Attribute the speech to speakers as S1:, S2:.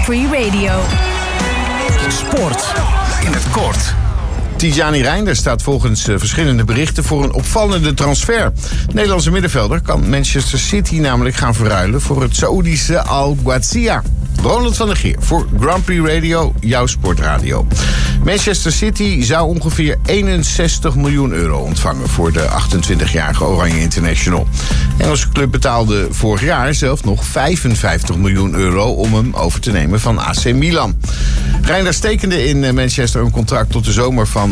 S1: Prix Radio.
S2: Sport in het kort.
S3: Tijani Reijnders staat volgens verschillende berichten voor een opvallende transfer. De Nederlandse middenvelder kan Manchester City namelijk gaan verruilen voor het Saoedische Al Ghaziya. Ronald van der Geer voor Grand Prix Radio, jouw sportradio. Manchester City zou ongeveer 61 miljoen euro ontvangen voor de 28-jarige Oranje International. De Engelse club betaalde vorig jaar zelf nog 55 miljoen euro om hem over te nemen van AC Milan. Reijnders tekende in Manchester een contract tot de zomer van